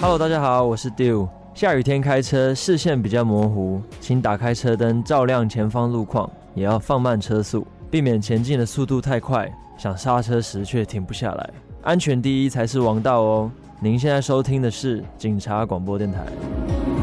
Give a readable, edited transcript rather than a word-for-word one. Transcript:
Hello， 大家好，我是 Dew。下雨天开车视线比较模糊，请打开车灯照亮前方路况，也要放慢车速，避免前进的速度太快，想刹车时却停不下来。安全第一才是王道哦。您现在收听的是警察广播电台。